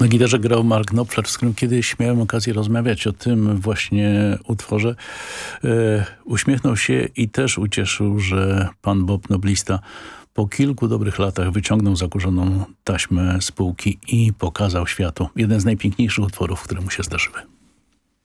Na gitarze grał Mark Knopfler, z którym kiedyś miałem okazję rozmawiać o tym właśnie utworze. Uśmiechnął się i też ucieszył, że pan Bob Noblista po kilku dobrych latach wyciągnął zakurzoną taśmę z półki i pokazał światu jeden z najpiękniejszych utworów, które mu się zdarzyły.